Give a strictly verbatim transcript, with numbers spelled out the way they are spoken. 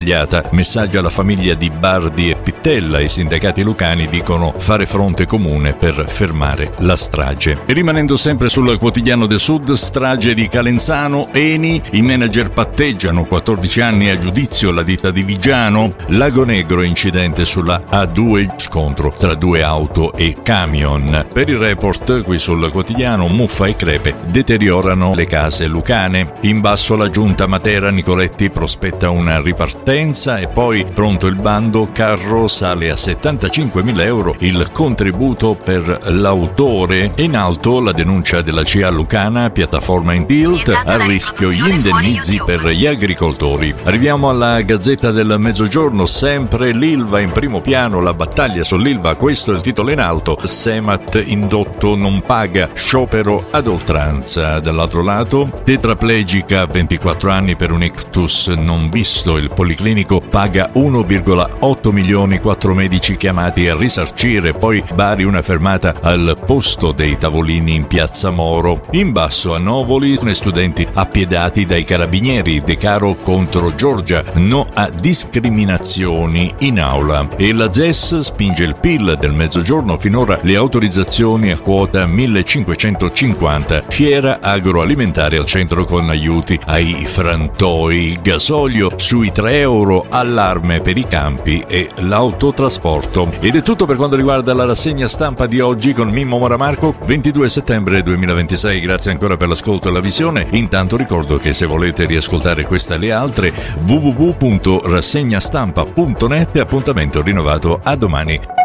tagliata. Messaggio alla famiglia di Bardi e Pittella. I sindacati lucani dicono fare fronte comune per fermare la strage. E rimanendo sempre sul Quotidiano del Sud, strage di Calenzano, Eni, i manager patteggiano, quattordici anni a giudizio la ditta di Vigiano. Lago Negro, incidente sulla A due, scontro tra due auto e camion. Per il report qui sul quotidiano, muffa e crepe deteriorano le case lucane. In basso la giunta Matera, Nicoletti prospetta una ripartenza e poi pronto il bando, carro sale a settantacinquemila euro il contributo per l'autore. In alto la denuncia della C A lucana, piattaforma in tilt, a rischio gli indennizi per gli agricoltori. Arriviamo alla Gazzetta del Mezzogiorno, sempre l'Ilva in primo piano, la battaglia sull'Ilva, questo è il titolo in alto. Semat indotto non paga, sciopero ad oltranza. Dall'altro lato, tetraplegica, ventiquattro anni per un ictus non visto, il policlinico paga uno virgola otto milioni, quattro medici chiamati a risarcire. Poi Bari, una fermata al posto dei tavolini in piazza Moro. In basso a Novoli, studenti appiedati dai carabinieri, De Caro contro Giorgia, no a discriminazioni in aula. E la Z E S spinge il P I L del Mezzogiorno, finora le autorizzazioni a quota millecinquecentocinquanta. Fiera agroalimentare al centro con aiuti ai frantoi, gasolio sui tre euro, allarme per i campi e l'autotrasporto. Ed è tutto per quanto riguarda la rassegna stampa di oggi con Mimmo Moramarco, ventidue settembre duemilaventisei. Grazie ancora per l'ascolto e la visione. Intanto ricordo che se volete riascoltare questa e le altre, w w w punto rassegnastampa punto net. Appuntamento rinnovato a domani.